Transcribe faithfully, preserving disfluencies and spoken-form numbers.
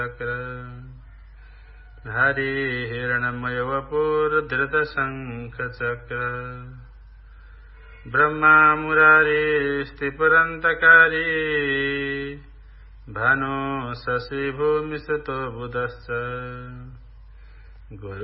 Hari Hiranmay वपुर्धृतशङ्खचक्र Brahma मुरारिस्त्रिपुरन्तकारी Bhanu Shashi भूमिसुतो बुधश्च Guru